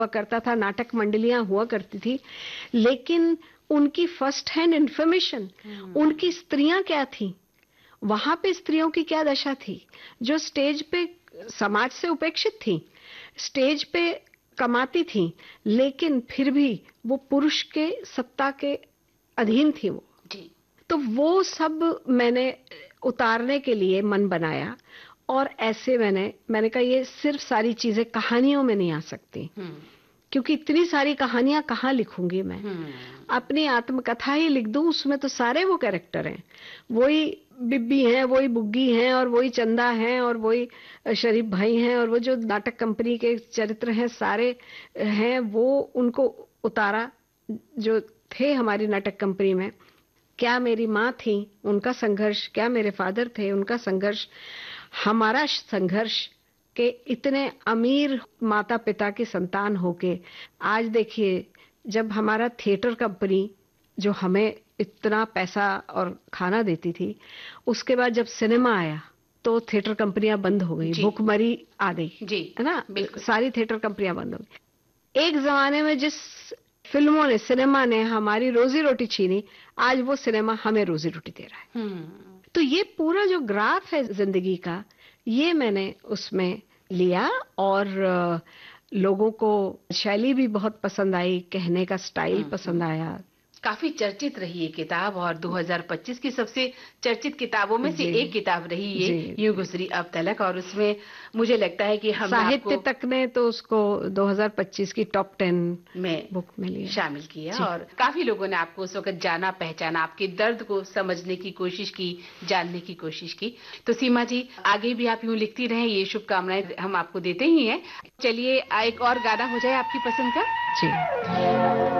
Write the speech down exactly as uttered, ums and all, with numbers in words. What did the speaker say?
हुआ करता था, नाटक मंडलियां हुआ करती थी, लेकिन उनकी फर्स्ट हैंड इंफॉर्मेशन, उनकी स्त्रियां क्या थी, वहां पे स्त्रियों की क्या दशा थी, जो स्टेज पे समाज से उपेक्षित थी, स्टेज पे कमाती थी, लेकिन फिर भी वो पुरुष के सत्ता के अधीन थी वो जी। तो वो सब मैंने उतारने के लिए मन बनाया, और ऐसे मैंने मैंने कहा ये सिर्फ सारी चीजें कहानियों में नहीं आ सकती, क्योंकि इतनी सारी कहानियां कहाँ लिखूंगी मैं, अपनी आत्मकथा ही लिख दूं, उसमें तो सारे वो कैरेक्टर हैं, वही बिब्बी हैं, वही बुग्गी हैं, और वही चंदा हैं, और वही शरीफ भाई हैं, और वो जो नाटक कंपनी के चरित्र हैं सारे हैं, वो उनको उतारा जो थे हमारी नाटक कंपनी में। क्या मेरी माँ थी, उनका संघर्ष, क्या मेरे फादर थे, उनका संघर्ष, हमारा संघर्ष, के इतने अमीर माता पिता की संतान होके आज देखिए, जब हमारा थिएटर कंपनी जो हमें इतना पैसा और खाना देती थी, उसके बाद जब सिनेमा आया तो थिएटर कंपनियां बंद हो गई, भुखमरी आ गई, है ना, सारी थिएटर कंपनियां बंद हो गई। एक जमाने में जिस फिल्मों ने, सिनेमा ने हमारी रोजी रोटी छीनी, आज वो सिनेमा हमें रोजी रोटी दे रहा है। तो ये पूरा जो ग्राफ है जिंदगी का, ये मैंने उसमें लिया, और लोगों को शैली भी बहुत पसंद आई, कहने का स्टाइल पसंद आया। काफी चर्चित रही ये किताब, और दो हज़ार पच्चीस की सबसे चर्चित किताबों में से एक किताब रही ये, यूं गुजरी अब तलक। और उसमें मुझे लगता है कि हम साहित्य तक ने तो उसको दो हज़ार पच्चीस की टॉप टेन में बुक में लिया, शामिल किया, और काफी लोगों ने आपको उस वक्त जाना, पहचाना, आपके दर्द को समझने की कोशिश की, जानने की कोशिश की। तो सीमा जी, आगे भी आप यूं लिखती रहें, ये शुभकामनाएं हम आपको देते ही हैं। चलिए एक और गाना हो जाए आपकी पसंद का। जी।